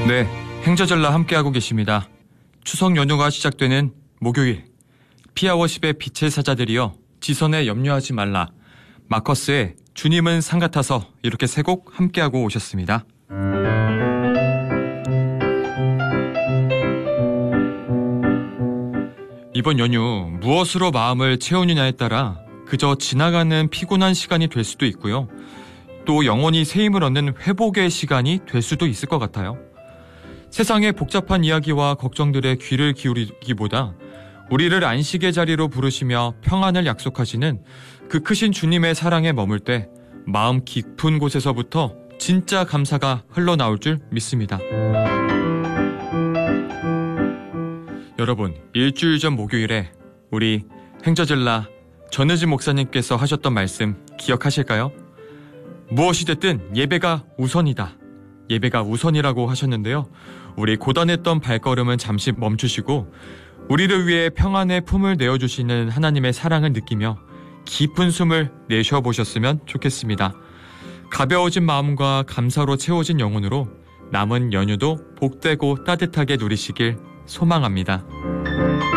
네, 행저절라 함께하고 계십니다. 추석 연휴가 시작되는 목요일, 피아워십의 빛의 사자들이여 지선에 염려하지 말라, 마커스의 주님은 상 같아서, 이렇게 세 곡 함께하고 오셨습니다. 이번 연휴 무엇으로 마음을 채우느냐에 따라 그저 지나가는 피곤한 시간이 될 수도 있고요. 또 영원히 새 힘을 얻는 회복의 시간이 될 수도 있을 것 같아요. 세상의 복잡한 이야기와 걱정들에 귀를 기울이기보다 우리를 안식의 자리로 부르시며 평안을 약속하시는 그 크신 주님의 사랑에 머물 때 마음 깊은 곳에서부터 진짜 감사가 흘러나올 줄 믿습니다. 여러분, 일주일 전 목요일에 우리 행저젤라 전의진 목사님께서 하셨던 말씀 기억하실까요? 무엇이 됐든 예배가 우선이다. 예배가 우선이라고 하셨는데요. 우리 고단했던 발걸음은 잠시 멈추시고 우리를 위해 평안의 품을 내어주시는 하나님의 사랑을 느끼며 깊은 숨을 내쉬어보셨으면 좋겠습니다. 가벼워진 마음과 감사로 채워진 영혼으로 남은 연휴도 복되고 따뜻하게 누리시길 소망합니다.